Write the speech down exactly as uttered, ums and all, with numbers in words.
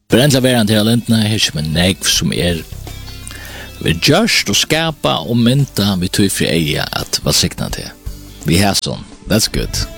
Brendla verand her lentna, her som en negv som er vi gjørst og skapa og mynta vi tog fri eia at hva sikna til. Vi har sånn, that's good.